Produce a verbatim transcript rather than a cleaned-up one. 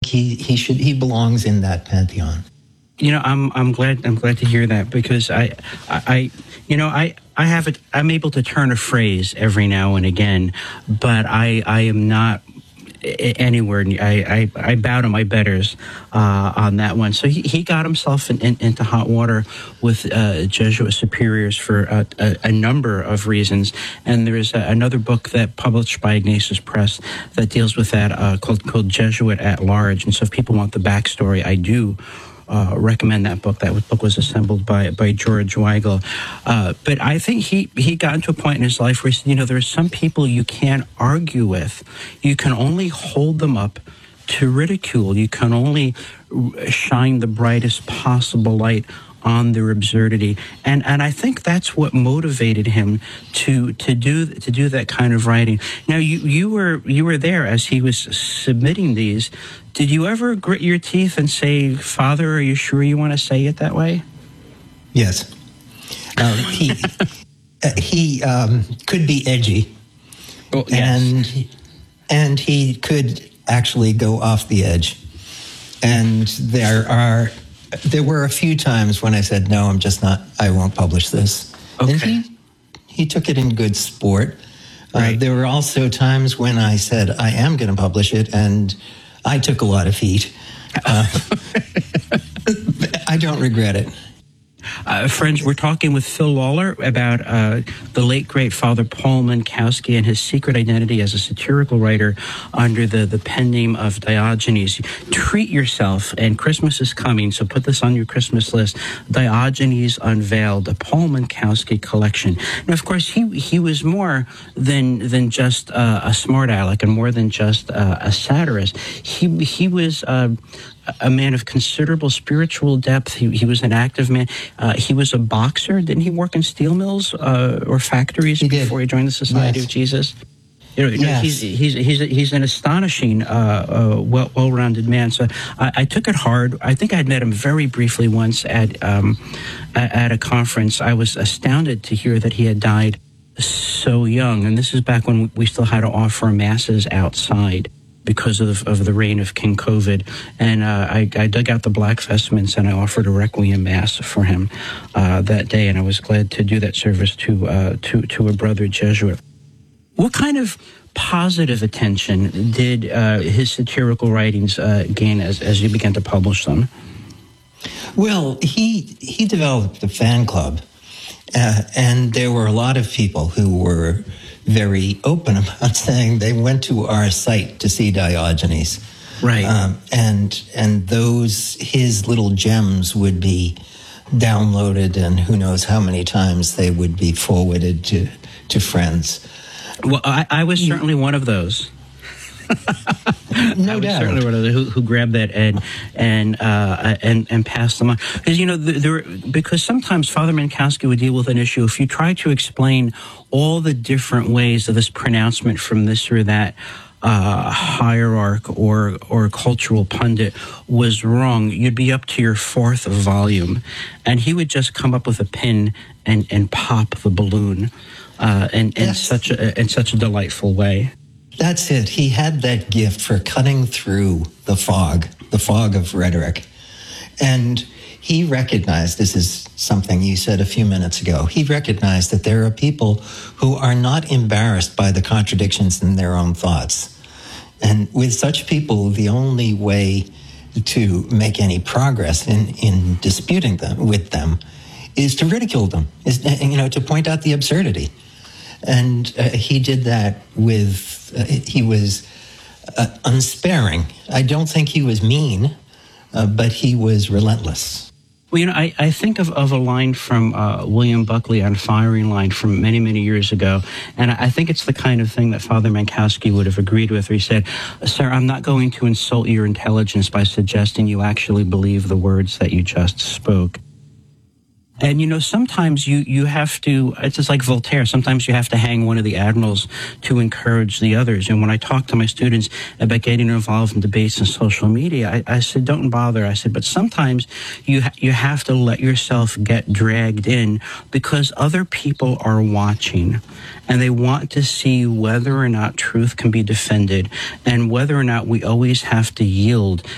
he, he should he belongs in that pantheon. You know, I'm I'm glad I'm glad to hear that, because I I, I you know I I have it. I'm able to turn a phrase every now and again, but I I am not anywhere. I, I, I bow to my betters uh, on that one. So he, he got himself in, in, into hot water with uh, Jesuit superiors for a, a, a number of reasons. And there is a, another book that published by Ignatius Press that deals with that uh, called, called Jesuit at Large. And so if people want the backstory, I do Uh, recommend that book. That book was assembled by by George Weigel. Uh, but I think he, he got into a point in his life where he said, you know, there are some people you can't argue with. You can only hold them up to ridicule. You can only shine the brightest possible light on their absurdity. And and I think that's what motivated him to to do to do that kind of writing. Now you, you were you were there as he was submitting these. Did you ever grit your teeth and say, "Father, are you sure you want to say it that way?" Yes. Um, he uh, he um, could be edgy, oh, yes. and and he could actually go off the edge. And there are there were a few times when I said, "No, I'm just not. I won't publish this." Okay. And he he took it in good sport. Right. Uh, there were also times when I said, "I am going to publish it," and I took a lot of heat. Uh, I don't regret it. Uh, friends, we're talking with Phil Lawler about uh, the late, great Father Paul Mankowski and his secret identity as a satirical writer under the, the pen name of Diogenes. Treat yourself, and Christmas is coming, so put this on your Christmas list. Diogenes Unveiled, a Paul Mankowski collection. Now, of course, he he was more than than just uh, a smart aleck and more than just uh, a satirist. He, he was... Uh, a man of considerable spiritual depth. He, he was an active man. Uh, he was a boxer. Didn't he work in steel mills uh, or factories he before he joined the Society yes. of Jesus? You know, yes. he's he's he's he's an astonishing, uh, uh, well well-rounded man. So I, I took it hard. I think I'd met him very briefly once at um, at a conference. I was astounded to hear that he had died so young, and this is back when we still had to offer masses outside because of, of the reign of King COVID. And uh, I, I dug out the black vestments and I offered a requiem mass for him uh, that day. And I was glad to do that service to uh, to to a brother Jesuit. What kind of positive attention did uh, his satirical writings uh, gain as, as you began to publish them? Well, he he developed a fan club, uh, and there were a lot of people who were very open about saying they went to our site to see Diogenes. Right. Um, and and those, his little gems would be downloaded, and who knows how many times they would be forwarded to, to friends. Well, I, I was certainly one of those. No I was doubt. certainly one of those who, who grabbed that and and uh, and and passed them on. Because you know, there because sometimes Father Mankowski would deal with an issue. If you try to explain all the different ways of this pronouncement from this or that uh, hierarch or or cultural pundit was wrong, you'd be up to your fourth volume, and he would just come up with a pin and and pop the balloon uh, in in Yes. such a in such a delightful way. That's it. He had that gift for cutting through the fog, the fog of rhetoric. And he recognized, this is something you said a few minutes ago, he recognized that there are people who are not embarrassed by the contradictions in their own thoughts. And with such people, the only way to make any progress in, in disputing them with them is to ridicule them, is, you know, to point out the absurdity. And uh, he did that with, uh, he was uh, unsparing. I don't think he was mean, uh, but he was relentless. Well, you know, I, I think of, of a line from uh, William Buckley on Firing Line from many, many years ago, and I think it's the kind of thing that Father Mankowski would have agreed with, where he said, "Sir, I'm not going to insult your intelligence by suggesting you actually believe the words that you just spoke." And, you know, sometimes you, you have to, it's just like Voltaire, sometimes you have to hang one of the admirals to encourage the others. And when I talk to my students about getting involved in debates and social media, I, I said, don't bother. I said, but sometimes you ha- you have to let yourself get dragged in because other people are watching and they want to see whether or not truth can be defended and whether or not we always have to yield